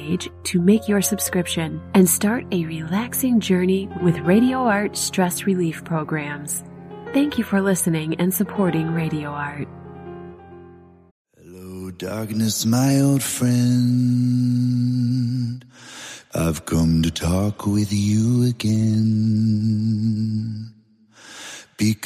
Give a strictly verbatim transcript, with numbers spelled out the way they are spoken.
page to make your subscription and start a relaxing journey with Radio Art stress relief programs. Thank you for listening and supporting Radio Art. Hello, darkness, my old friend. I've come to talk with you again. Because